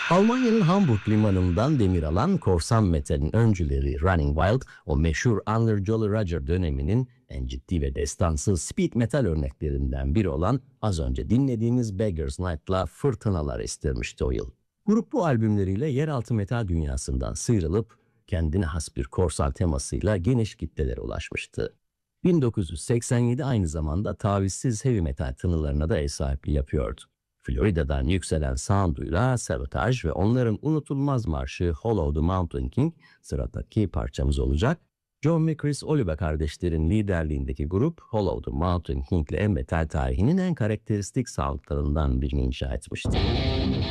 Almanya'nın Hamburg limanından demir alan korsan metalin öncüleri Running Wild, o meşhur Under Jolly Roger döneminin en ciddi ve destansı speed metal örneklerinden biri olan az önce dinlediğimiz Beggar's Night'la fırtınalar estirmişti o yıl. Grup bu albümleriyle yeraltı metal dünyasından sıyrılıp kendine has bir korsan temasıyla geniş kitlelere ulaşmıştı. 1987 aynı zamanda tavizsiz heavy metal tınılarına da ev sahipliği yapıyordu. Florida'dan yükselen sound'uyla Sabotage ve onların unutulmaz marşı Hollow the Mountain King sıradaki parçamız olacak. John ve Chris Oliver kardeşlerin liderliğindeki grup Hollow the Mountain King ile metal tarihinin en karakteristik soundlarından birini inşa etmişti.